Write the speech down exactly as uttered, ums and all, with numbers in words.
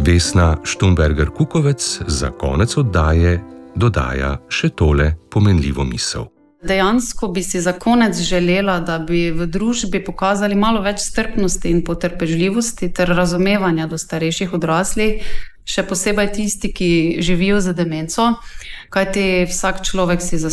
Vesna Štumberger-Kukovec za konec oddaje dodaja še tole pomenljivo misel. Dejansko bi si za konec želela, da bi v družbi pokazali malo več strpnosti in potrpežljivosti ter razumevanja do starejših odraslih, še posebej tisti, ki živijo z demenco, kajti vsak človek si zasluži